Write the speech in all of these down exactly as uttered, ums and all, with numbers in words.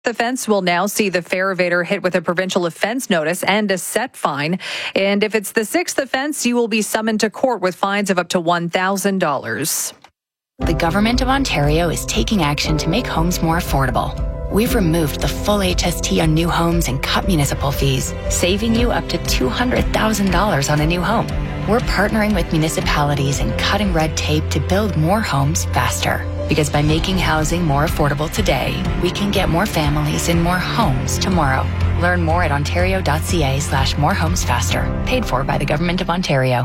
The offence will now see the fare evader hit with a provincial offence notice and a set fine. And if it's the sixth offence, you will be summoned to court with fines of up to one thousand dollars. The Government of Ontario is taking action to make homes more affordable. We've removed the full H S T on new homes and cut municipal fees, saving you up to two hundred thousand dollars on a new home. We're partnering with municipalities and cutting red tape to build more homes faster. Because by making housing more affordable today, we can get more families in more homes tomorrow. Learn more at ontario.ca slash more homes faster. Paid for by the Government of Ontario.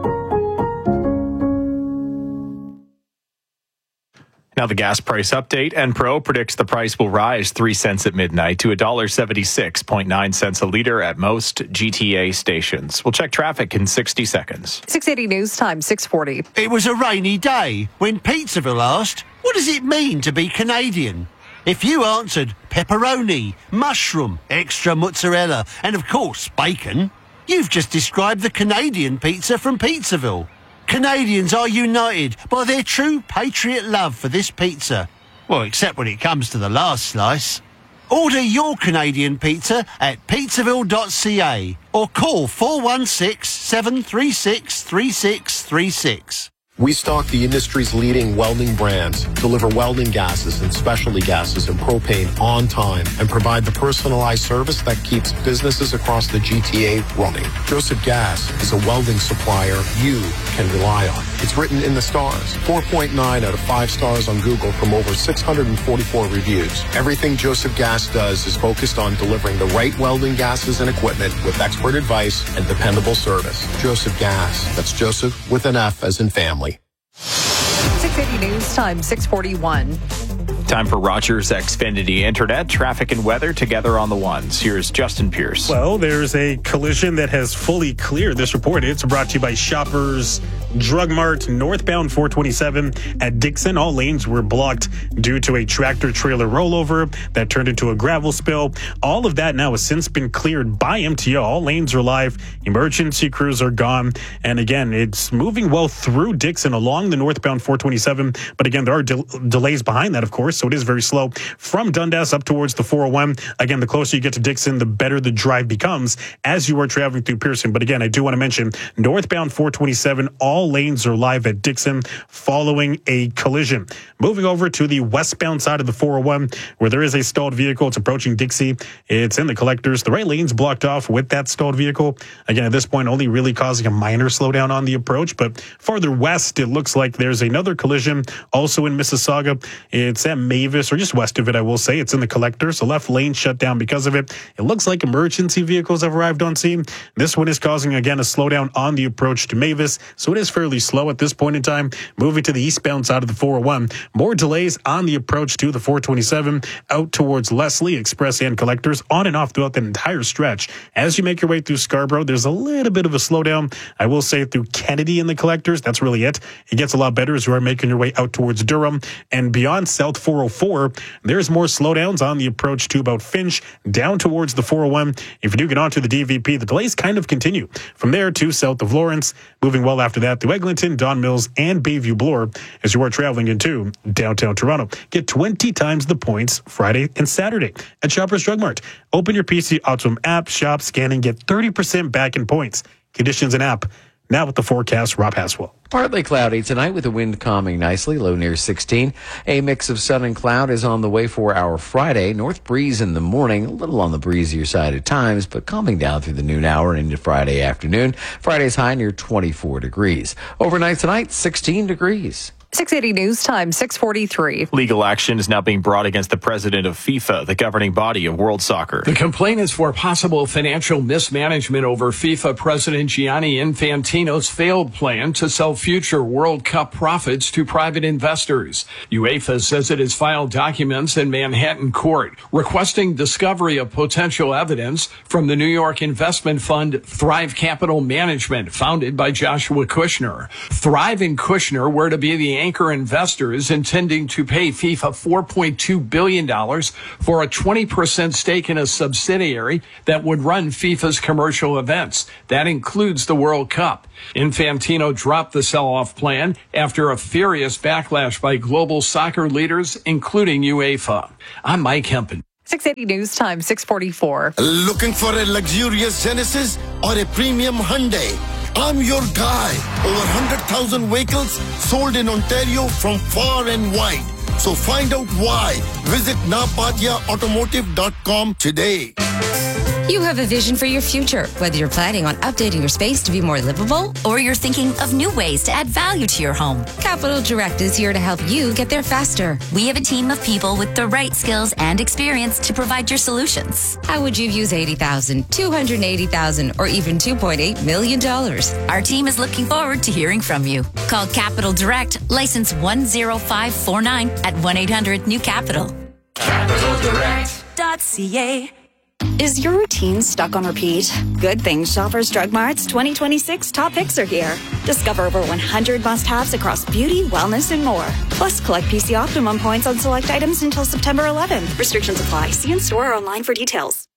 Now the gas price update. Enpro predicts the price will rise three cents at midnight to one dollar seventy-six point nine cents a litre at most G T A stations. We'll check traffic in sixty seconds. six eighty News Time, six forty. It was a rainy day when Pizzaville asked, what does it mean to be Canadian? If you answered pepperoni, mushroom, extra mozzarella, and of course bacon, you've just described the Canadian pizza from Pizzaville. Canadians are united by their true patriot love for this pizza. Well, except when it comes to the last slice. Order your Canadian pizza at pizzaville dot c a or call four one six, seven three six, three six three six. We stock the industry's leading welding brands, deliver welding gases and specialty gases and propane on time, and provide the personalized service that keeps businesses across the G T A running. Joseph Gas is a welding supplier you can rely on. It's written in the stars. four point nine out of five stars on Google from over six hundred forty-four reviews. Everything Joseph Gas does is focused on delivering the right welding gases and equipment with expert advice and dependable service. Joseph Gas. That's Joseph with an F as in family. six eighty News Time, six forty-one. Time for Rogers Xfinity Internet, traffic and weather together on the ones. Here's Justin Pierce. Well, there's a collision that has fully cleared this report. It's brought to you by Shoppers Drug Mart, northbound four twenty-seven at Dixon. All lanes were blocked due to a tractor trailer rollover that turned into a gravel spill. All of that now has since been cleared by M T O. All lanes are live. Emergency crews are gone. And again, it's moving well through Dixon along the northbound four twenty-seven. But again, there are de- delays behind that, of course, so it is very slow from Dundas up towards the four oh one. Again, the closer you get to Dixon, the better the drive becomes as you are traveling through Pearson. But again, I do want to mention northbound four twenty-seven, all lanes are live at Dixon following a collision. Moving over to the westbound side of the four oh one, where there is a stalled vehicle. It's approaching Dixie. It's in the collectors. The right lane's blocked off with that stalled vehicle. Again, at this point, only really causing a minor slowdown on the approach. But farther west, it looks like there's another collision also in Mississauga. It's at Mavis, or just west of it, I will say. It's in the collectors. The left lane shut down because of it. It looks like emergency vehicles have arrived on scene. This one is causing, again, a slowdown on the approach to Mavis. So it is fairly slow at this point in time. Moving to the eastbound side of the four oh one. More delays on the approach to the four twenty-seven out towards Leslie, Express and Collectors, on and off throughout the entire stretch. As you make your way through Scarborough, there's a little bit of a slowdown. I will say through Kennedy and the Collectors, that's really it. It gets a lot better as you are making your way out towards Durham. And beyond South four oh four, there's more slowdowns on the approach to about Finch, down towards the four oh one. If you do get onto the D V P, the delays kind of continue. From there to south of Lawrence, moving well after that through Eglinton, Don Mills, and Bayview Bloor as you are traveling into downtown Toronto. Get twenty times the points Friday and Saturday at Shoppers Drug Mart. Open your P C Optimum app, shop, scan, and get thirty percent back in points. Conditions and app. Now with the forecast, Rob Haswell. Partly cloudy tonight with the wind calming nicely, low near sixteen. A mix of sun and cloud is on the way for our Friday. North breeze in the morning, a little on the breezier side at times, but calming down through the noon hour and into Friday afternoon. Friday's high near twenty-four degrees. Overnight tonight, sixteen degrees. six eighty News Time, six forty-three. Legal action is now being brought against the president of FIFA, the governing body of world soccer. The complaint is for possible financial mismanagement over FIFA President Gianni Infantino's failed plan to sell future World Cup profits to private investors. UEFA says it has filed documents in Manhattan court requesting discovery of potential evidence from the New York investment fund Thrive Capital Management, founded by Joshua Kushner. Thrive and Kushner were to be the anchor investors intending to pay FIFA four point two billion dollars for a twenty percent stake in a subsidiary that would run FIFA's commercial events. That includes the World Cup. Infantino dropped the sell-off plan after a furious backlash by global soccer leaders, including UEFA. I'm Mike Hempen. six eighty News Time, six forty-four. Looking for a luxurious Genesis or a premium Hyundai? I'm your guy. Over one hundred thousand vehicles sold in Ontario from far and wide. So find out why. Visit napatia automotive dot com today. You have a vision for your future, whether you're planning on updating your space to be more livable or you're thinking of new ways to add value to your home. Capital Direct is here to help you get there faster. We have a team of people with the right skills and experience to provide your solutions. How would you use eighty thousand dollars, two hundred eighty thousand dollars, or even two point eight million dollars? Our team is looking forward to hearing from you. Call Capital Direct, license one zero five four nine at one eight hundred new capital. capital direct dot c a. Is your routine stuck on repeat? Good thing Shoppers Drug Mart's twenty twenty-six top picks are here. Discover over one hundred must-haves across beauty, wellness, and more. Plus, collect P C Optimum points on select items until September eleventh. Restrictions apply. See in store or online for details.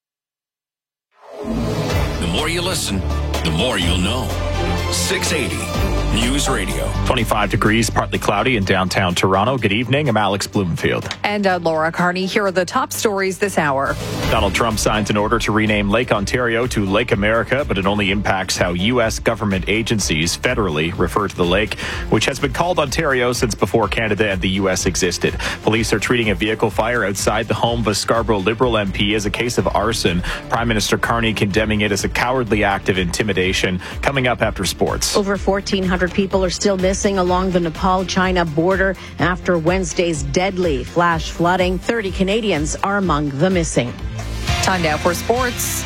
The more you listen, the more you'll know. six eighty News Radio. twenty-five degrees, partly cloudy in downtown Toronto. Good evening. I'm Alex Bloomfield. And uh, Laura Carney. Here are the top stories this hour. Donald Trump signs an order to rename Lake Ontario to Lake America, but it only impacts how U S government agencies federally refer to the lake, which has been called Ontario since before Canada and the U S existed. Police are treating a vehicle fire outside the home of a Scarborough Liberal M P as a case of arson. Prime Minister Carney condemning it as a cowardly act of intimidation. Coming up after sports. Over fourteen hundred people are still missing along the Nepal-China border after Wednesday's deadly flash flooding. thirty Canadians are among the missing. Time now for sports.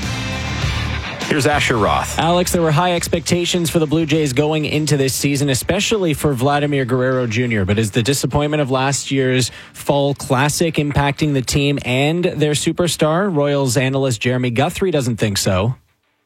Here's Asher Roth. Alex, there were high expectations for the Blue Jays going into this season, especially for Vladimir Guerrero Junior But is the disappointment of last year's Fall Classic impacting the team and their superstar? Royals analyst Jeremy Guthrie doesn't think so.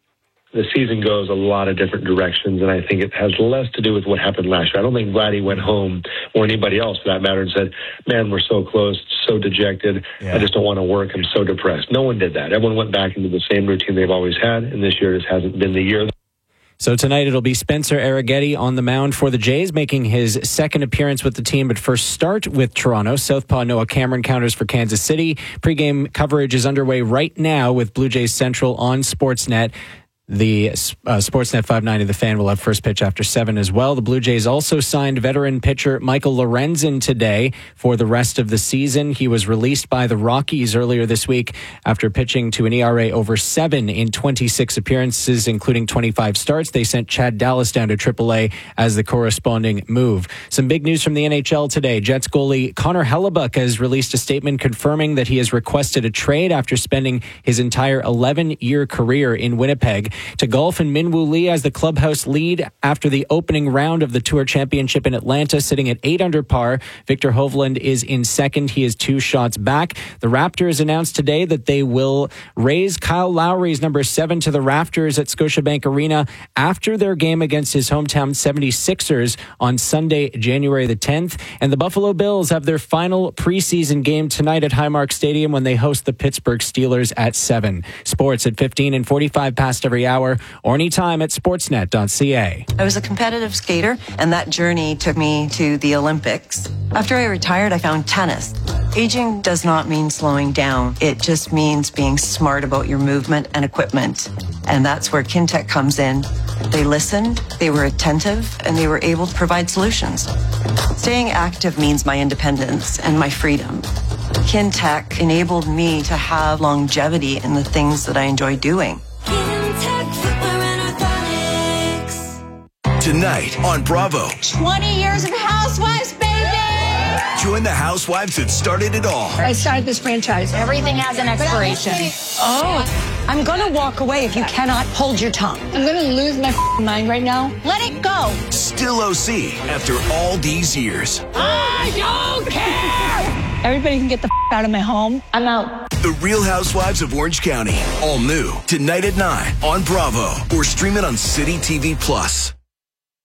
The season goes a lot of different directions, and I think it has less to do with what happened last year. I don't think Vladdy went home, or anybody else for that matter, and said, man, we're so close, so dejected, yeah. I just don't want to work, I'm so depressed. No one did that. Everyone went back into the same routine they've always had, and this year just hasn't been the year. So tonight it'll be Spencer Arrighetti on the mound for the Jays, making his second appearance with the team, but first start with Toronto. Southpaw Noah Cameron counters for Kansas City. Pre-game coverage is underway right now with Blue Jays Central on Sportsnet. The uh, Sportsnet five ninety The Fan will have first pitch after seven as well. The Blue Jays also signed veteran pitcher Michael Lorenzen today for the rest of the season. He was released by the Rockies earlier this week after pitching to an E R A over seven in twenty-six appearances, including twenty-five starts. They sent Chad Dallas down to triple A as the corresponding move. Some big news from the N H L today. Jets goalie Connor Hellebuyck has released a statement confirming that he has requested a trade after spending his entire eleven-year career in Winnipeg. To golf, and Minwoo Lee as the clubhouse lead after the opening round of the Tour Championship in Atlanta, sitting at eight under par. Victor Hovland is in second. He is two shots back. The Raptors announced today that they will raise Kyle Lowry's number seven to the rafters at Scotiabank Arena after their game against his hometown seventy-sixers on Sunday, January the tenth. And the Buffalo Bills have their final preseason game tonight at Highmark Stadium when they host the Pittsburgh Steelers at seven. Sports at fifteen and forty-five past every hour or anytime at sportsnet dot c a. I was a competitive skater, and that journey took me to the Olympics. After I retired, I found tennis. Aging does not mean slowing down. It just means being smart about your movement and equipment. And that's where Kintec comes in. They listened, they were attentive, and they were able to provide solutions. Staying active means my independence and my freedom. Kintec enabled me to have longevity in the things that I enjoy doing. Tonight on Bravo. twenty years of Housewives, baby! Join the housewives that started it all. I started this franchise. Everything has an expiration. Oh, I'm going to walk away if you cannot hold your tongue. I'm going to lose my mind right now. Let it go. Still O C after all these years. I don't care! Everybody can get the out of my home. I'm out. The Real Housewives of Orange County. All new tonight at nine on Bravo or stream it on City T V Plus.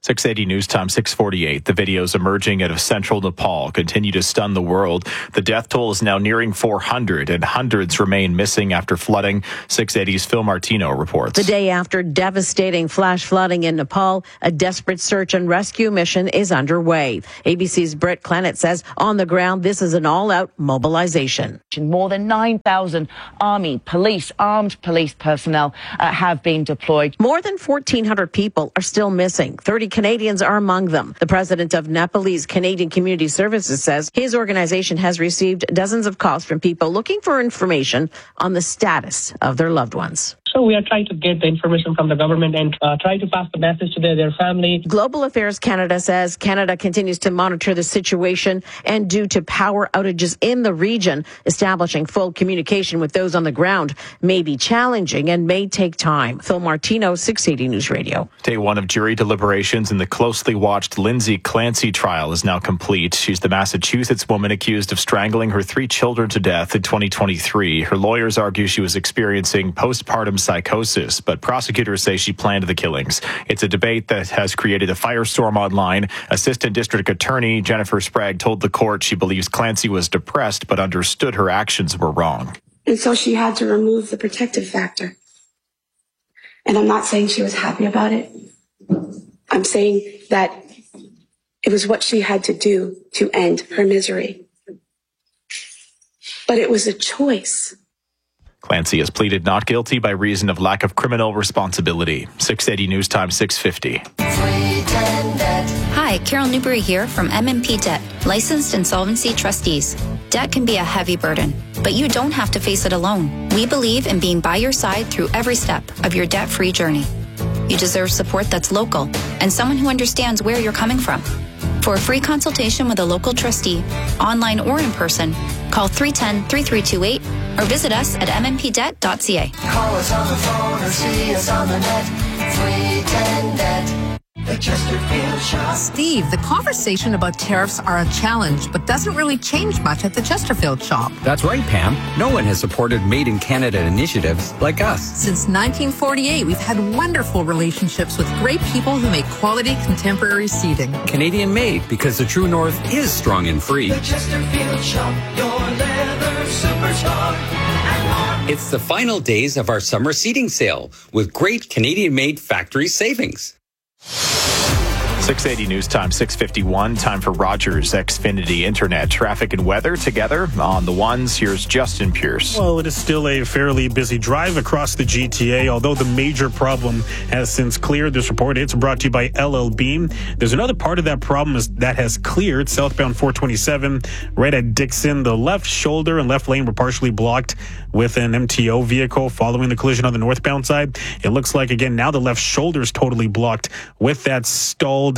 six eighty News Time, six forty-eight. The videos emerging out of central Nepal continue to stun the world. The death toll is now nearing four hundred, and hundreds remain missing after flooding. six eighty's Phil Martino reports. The day after devastating flash flooding in Nepal, a desperate search and rescue mission is underway. A B C's Britt Clennett says on the ground, this is an all-out mobilization. More than nine thousand army, police, armed police personnel uh, have been deployed. More than fourteen hundred people are still missing. thirty Canadians are among them. The president of Nepalese Canadian Community Services says his organization has received dozens of calls from people looking for information on the status of their loved ones. So we are trying to get the information from the government and uh, try to pass the message to their, their family. Global Affairs Canada says Canada continues to monitor the situation, and due to power outages in the region, establishing full communication with those on the ground may be challenging and may take time. Phil Martino, six eighty News Radio. Day one of jury deliberations in the closely watched Lindsay Clancy trial is now complete. She's the Massachusetts woman accused of strangling her three children to death in twenty twenty-three. Her lawyers argue she was experiencing postpartum psychosis, but prosecutors say she planned the killings. It's a debate that has created a firestorm online. Assistant District Attorney Jennifer Sprague told the court she believes Clancy was depressed but understood her actions were wrong. And so she had to remove the protective factor. And I'm not saying she was happy about it. I'm saying that it was what she had to do to end her misery. But it was a choice. Clancy has pleaded not guilty by reason of lack of criminal responsibility. six eighty News Time, six fifty. Hi, Carol Newberry here from M and P Debt, licensed insolvency trustees. Debt can be a heavy burden, but you don't have to face it alone. We believe in being by your side through every step of your debt-free journey. You deserve support that's local and someone who understands where you're coming from. For a free consultation with a local trustee, online or in person, call three one zero, three three two eight or visit us at m n p debt dot c a. Call us on the phone or see us on the net. three ten debt. The Chesterfield Shop. Steve, the conversation about tariffs are a challenge, but doesn't really change much at the Chesterfield Shop. That's right, Pam. No one has supported Made in Canada initiatives like us. Since nineteen forty-eight, we've had wonderful relationships with great people who make quality contemporary seating. Canadian made, because the True North is strong and free. The Chesterfield Shop, your leather superstar. It's the final days of our summer seating sale with great Canadian-made factory savings. six eighty News Time, six fifty-one. Time for Rogers Xfinity Internet. Traffic and weather together on the ones. Here's Justin Pierce. Well, it is still a fairly busy drive across the G T A, although the major problem has since cleared. This report, it's brought to you by L L Beam. There's another part of that problem is that has cleared. Southbound four twenty-seven, right at Dixon. The left shoulder and left lane were partially blocked with an M T O vehicle following the collision on the northbound side. It looks like, again, now the left shoulder is totally blocked with that stalled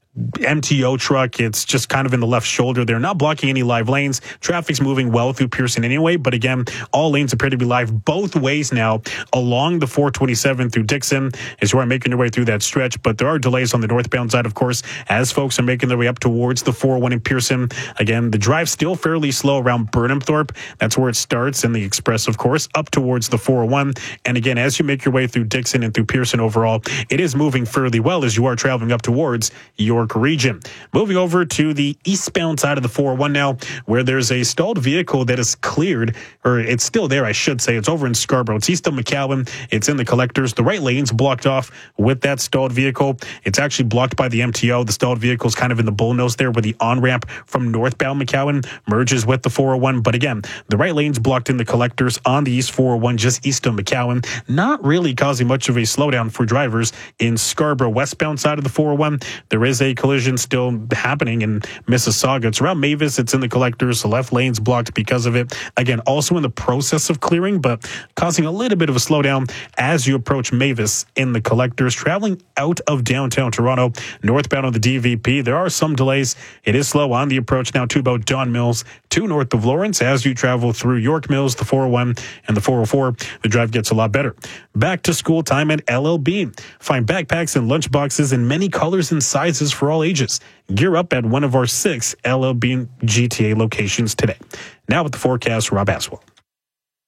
M T O truck. It's just kind of in the left shoulder. They're not blocking any live lanes. Traffic's moving well through Pearson anyway, but again, all lanes appear to be live both ways now along the four twenty-seven through Dixon as you are making your way through that stretch. But there are delays on the northbound side, of course, as folks are making their way up towards the four oh one in Pearson. Again, the drive still fairly slow around Burnhamthorpe. That's where it starts, and the express, of course, up towards the four oh one. And again, as you make your way through Dixon and through Pearson overall, it is moving fairly well as you are traveling up towards your region. Moving over to the eastbound side of the four oh one now, where there's a stalled vehicle that is cleared, or it's still there, I should say. It's over in Scarborough. It's east of McCowan. It's in the collectors. The right lane's blocked off with that stalled vehicle. It's actually blocked by the M T O. The stalled vehicle is kind of in the bullnose there where the on-ramp from northbound McCowan merges with the four oh one. But again, the right lane's blocked in the collectors on the east four oh one, just east of McCowan. Not really causing much of a slowdown for drivers in Scarborough westbound side of the four oh one. There is a collision still happening in Mississauga. It's around Mavis. It's in the collectors. The left lane's blocked because of it. Again, also in the process of clearing, but causing a little bit of a slowdown as you approach Mavis in the collectors. Traveling out of downtown Toronto, northbound on the D V P, there are some delays. It is slow on the approach now to about Don Mills to north of Lawrence. As you travel through York Mills, the four oh one and the four oh four, the drive gets a lot better. Back to school time at L L Beam. Find backpacks and lunchboxes in many colors and sizes for all ages. Gear up at one of our six L L Beam G T A locations today. Now with the forecast, Rob Aswell.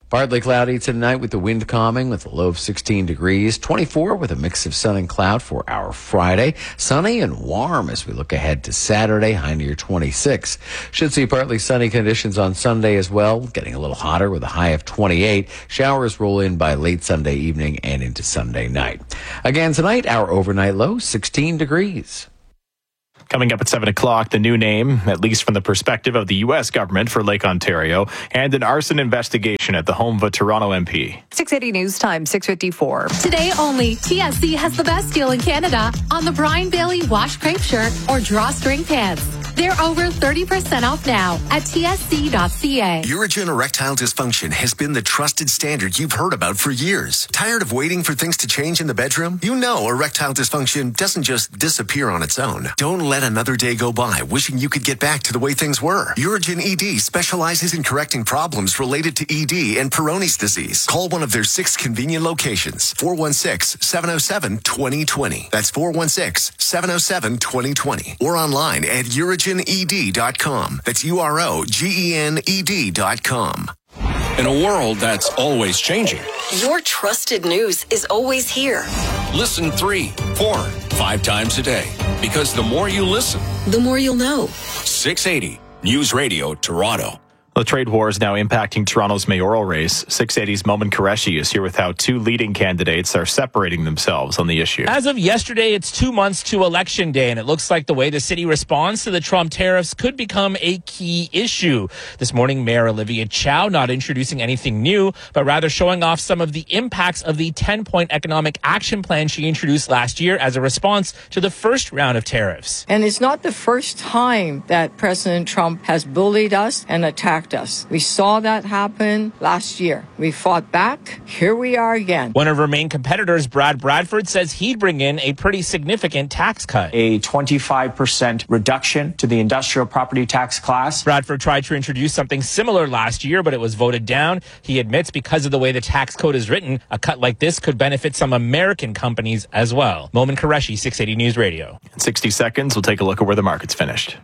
Partly cloudy tonight with the wind calming with a low of sixteen degrees. twenty-four with a mix of sun and cloud for our Friday. Sunny and warm as we look ahead to Saturday, high near twenty-six. Should see partly sunny conditions on Sunday as well, getting a little hotter with a high of twenty-eight. Showers roll in by late Sunday evening and into Sunday night. Again tonight, our overnight low, sixteen degrees. Coming up at seven o'clock, the new name, at least from the perspective of the U S government for Lake Ontario, and an arson investigation at the home of a Toronto M P. six eighty News Time, six fifty-four. Today only, T S C has the best deal in Canada on the Brian Bailey wash crepe shirt or drawstring pants. They're over thirty percent off now at T S C dot C A. Urigen erectile dysfunction has been the trusted standard you've heard about for years. Tired of waiting for things to change in the bedroom? You know erectile dysfunction doesn't just disappear on its own. Don't let another day go by wishing you could get back to the way things were. Urigen E D specializes in correcting problems related to E D and Peyronie's disease. Call one of their six convenient locations. four one six, seven oh seven, two oh two oh. That's four one six, seven oh seven, two oh two oh. Or online at urigen e d dot com. That's U R O G E N E D dot com. In a world that's always changing, your trusted news is always here. Listen three, four, five times a day. Because the more you listen, the more you'll know. six eighty News Radio Toronto. The trade war is now impacting Toronto's mayoral race. six eighty's Momin Qureshi is here with how two leading candidates are separating themselves on the issue. As of yesterday, it's two months to Election Day, and it looks like the way the city responds to the Trump tariffs could become a key issue. This morning, Mayor Olivia Chow not introducing anything new, but rather showing off some of the impacts of the ten-point economic action plan she introduced last year as a response to the first round of tariffs. And it's not the first time that President Trump has bullied us and attacked us. We saw that happen last year. We fought back. Here we are again. One of her main competitors, Brad Bradford, says he'd bring in a pretty significant tax cut. A twenty-five percent reduction to the industrial property tax class. Bradford tried to introduce something similar last year, but it was voted down. He admits because of the way the tax code is written, a cut like this could benefit some American companies as well. Momin Qureshi, six eighty News Radio. In sixty seconds, we'll take a look at where the market's finished.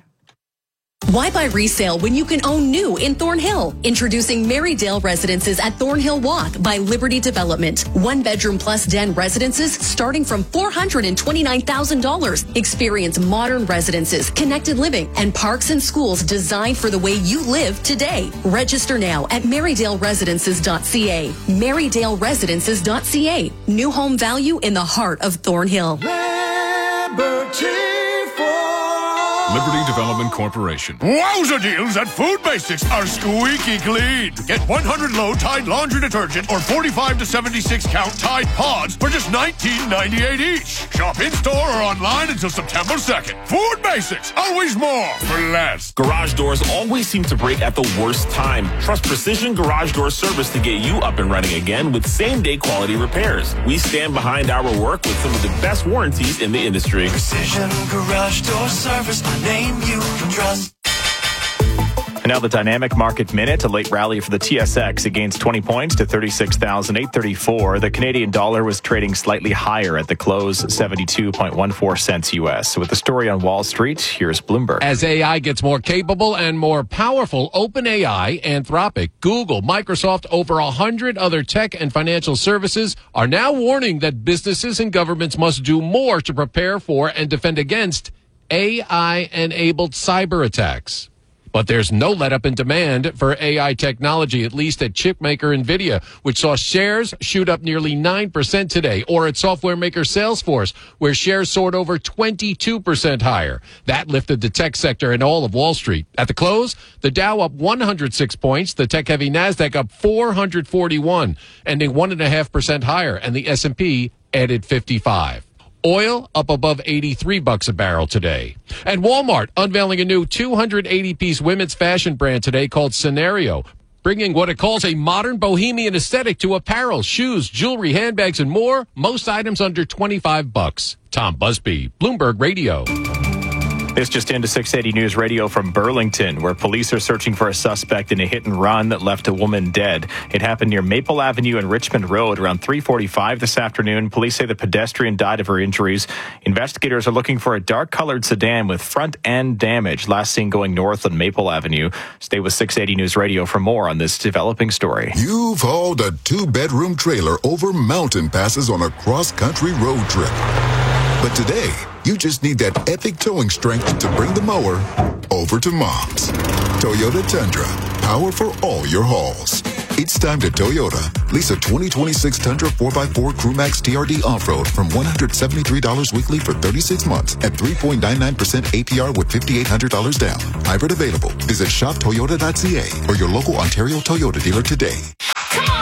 Why buy resale when you can own new in Thornhill? Introducing Marydale Residences at Thornhill Walk by Liberty Development. One bedroom plus den residences starting from four hundred twenty-nine thousand dollars. Experience modern residences, connected living, and parks and schools designed for the way you live today. Register now at marydale residences dot c a. marydale residences dot c a. New home value in the heart of Thornhill. Liberty Development Corporation. Wowza deals at Food Basics are squeaky clean. Get one hundred low Tide laundry detergent or forty-five to seventy-six count Tide pods for just nineteen ninety-eight each. Shop in-store or online until September second. Food Basics, always more for less. Garage doors always seem to break at the worst time. Trust Precision Garage Door Service to get you up and running again with same-day quality repairs. We stand behind our work with some of the best warranties in the industry. Precision Garage Door Service. Name you can trust. And now the Dynamic Market Minute, a late rally for the T S X. It gains twenty points to thirty-six thousand eight hundred thirty-four. The Canadian dollar was trading slightly higher at the close, seventy-two point one four cents U S. With the story on Wall Street, here's Bloomberg. As A I gets more capable and more powerful, OpenAI, Anthropic, Google, Microsoft, over one hundred other tech and financial services are now warning that businesses and governments must do more to prepare for and defend against A I-enabled cyber attacks. But there's no let-up in demand for A I technology, at least at chipmaker NVIDIA, which saw shares shoot up nearly nine percent today, or at software maker Salesforce, where shares soared over twenty-two percent higher. That lifted the tech sector and all of Wall Street. At the close, the Dow up one hundred six points, the tech-heavy NASDAQ up four hundred forty-one, ending one point five percent higher, and the S and P added fifty-five. Oil up above eighty-three bucks a barrel today. And Walmart unveiling a new two hundred eighty piece women's fashion brand today called Scenario, bringing what it calls a modern bohemian aesthetic to apparel, shoes, jewelry, handbags, and more. Most items under twenty-five bucks. Tom Busby, Bloomberg Radio. This just into six eighty News Radio from Burlington, where police are searching for a suspect in a hit and run that left a woman dead. It happened near Maple Avenue and Richmond Road around three forty-five this afternoon. Police say the pedestrian died of her injuries. Investigators are looking for a dark-colored sedan with front end damage, last seen going north on Maple Avenue. Stay with six eighty News Radio for more on this developing story. You've hauled a two-bedroom trailer over mountain passes on a cross-country road trip. But today, you just need that epic towing strength to bring the mower over to Mom's. Toyota Tundra, power for all your hauls. It's time to Toyota. Lease a twenty twenty-six Tundra four by four Crewmax T R D Off-Road from one hundred seventy-three dollars weekly for thirty-six months at three point nine nine percent A P R with five thousand eight hundred dollars down. Hybrid available. Visit shop toyota dot c a or your local Ontario Toyota dealer today. Come on!